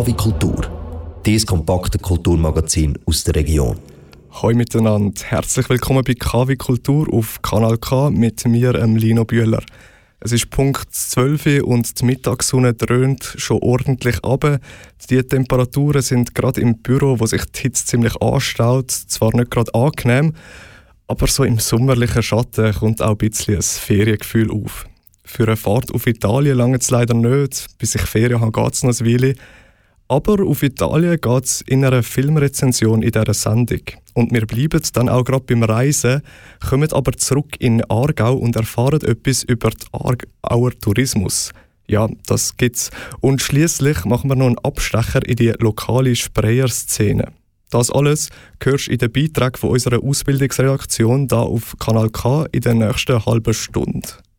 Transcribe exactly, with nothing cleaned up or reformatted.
K wie Kultur, dieses kompakte Kulturmagazin aus der Region. Hallo miteinander, herzlich willkommen bei K wie Kultur auf Kanal K mit mir, ähm, Lino Bühler. Es ist Punkt zwölf und die Mittagssonne dröhnt schon ordentlich runter. Die Temperaturen sind gerade im Büro, wo sich die Hitze ziemlich anstaut, zwar nicht gerade angenehm, aber so im sommerlichen Schatten kommt auch ein bisschen ein Feriengefühl auf. Für eine Fahrt auf Italien langt es leider nicht, bis ich Ferien habe, geht es noch eine Weile. Aber auf Italien geht es in einer Filmrezension in dieser Sendung. Und wir bleiben dann auch gerade beim Reisen, kommen aber zurück in Aargau und erfahren etwas über den Aargauer Tourismus. Ja, das gibt's. Und schliesslich machen wir noch einen Abstecher in die lokale Sprayer-Szene. Das alles hörst du in den Beitrag von unserer Ausbildungsredaktion hier auf Kanal K in der nächsten halben Stunde.